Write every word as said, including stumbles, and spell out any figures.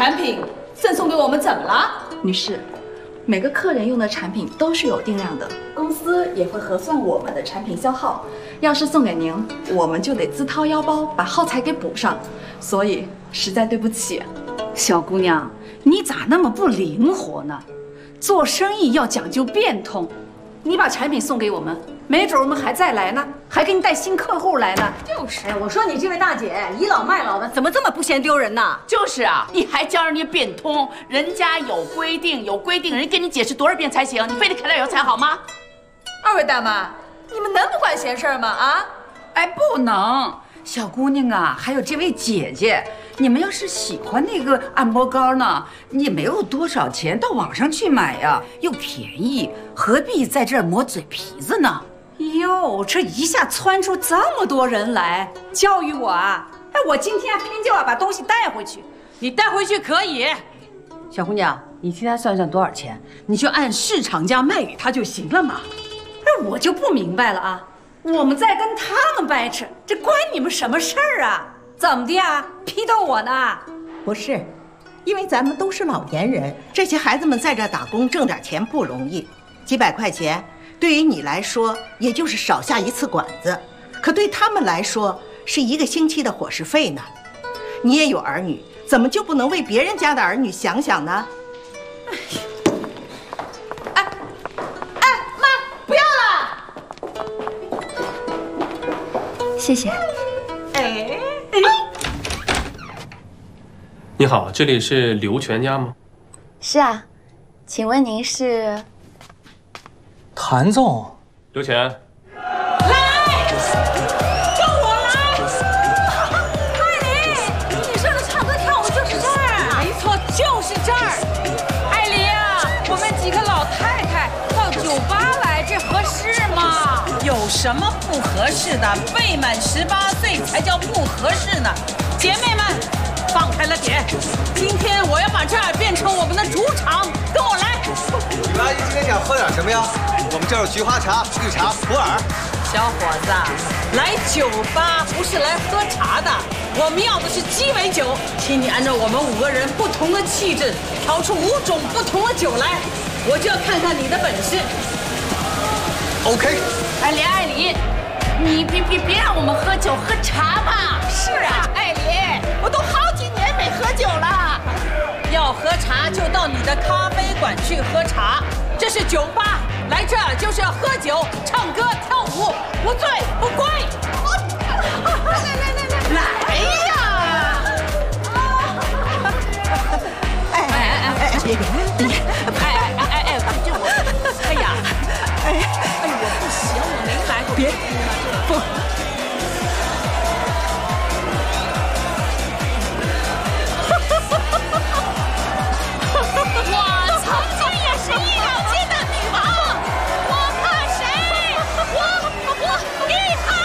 产品赠送给我们怎么了？ 女士，每个客人用的产品都是有定量的，公司也会核算我们的产品消耗。要是送给您，我们就得自掏腰包把耗材给补上，所以实在对不起。 小姑娘，你咋那么不灵活呢？做生意要讲究变通。你把产品送给我们，没准我们还再来呢，还给你带新客户来呢。 就是，哎，我说你这位大姐倚老卖老的，怎么这么不嫌丢人呢？ 就是啊，你还教人家变通，人家有规定，有规定，人跟你解释多少遍才行？你非得开点油才好吗？ 二位大妈，你们能不管闲事吗？啊？ 哎，不能。小姑娘啊，还有这位姐姐，你们要是喜欢那个按摩膏呢，也没有多少钱，到网上去买呀，又便宜，何必在这儿磨嘴皮子呢？ 哟，这一下窜出这么多人来，教育我啊！哎，我今天偏就要把东西带回去。 你带回去可以，小姑娘，你替他算算多少钱，你就按市场价卖给他就行了嘛。 哎，我就不明白了啊！我们在跟他们掰扯，这关你们什么事儿啊？怎么的呀？批斗我呢？ 不是，因为咱们都是老年人，这些孩子们在这打工挣点钱不容易，几百块钱对于你来说也就是少下一次馆子，可对他们来说是一个星期的伙食费呢。你也有儿女，怎么就不能为别人家的儿女想想呢？ 哎，哎，妈，不要了。 谢谢。 哎， 你好，这里是刘全家吗？ 是啊，请问您是？ 谭总， 刘全。 来，跟我来！艾琳，你说的唱歌跳舞就是这儿，没错，就是这儿。艾琳啊，我们几个老太太到酒吧来，这合适吗？ 有什么不合适的？未满十八岁才叫不合适呢。姐妹们，放开了点，今天我要把这儿变成我们的主场，跟我来。 你们阿姨今天想喝点什么呀？我们这有菊花茶、绿茶、普洱。 小伙子，来酒吧不是来喝茶的，我们要的是鸡尾酒，请你按照我们五个人不同的气质，调出五种不同的酒来，我就要看看你的本事。 OK。 艾琳，艾琳，你别别别让我们喝酒喝茶嘛！ 是啊，艾琳，我都好几年没喝酒了。要喝茶就到你的咖啡馆去喝茶，这是酒吧，来这儿就是要喝酒、唱歌、跳舞，不醉不归。来来来来。